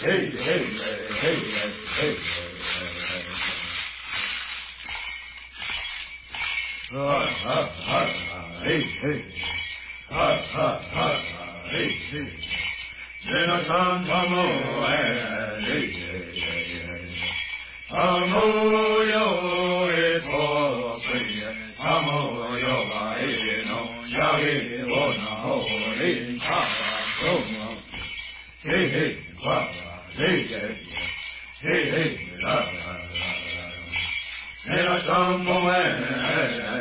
hey, hey, hey, hey. Hey, hey. Hey, hey. Jena Santamo, hey, hey, hey. Amo yo eto priya, amo yo no yagi ona ho re cha so. Hey, hey, hey, hey, hey, hey, la la la. Jena Santamo,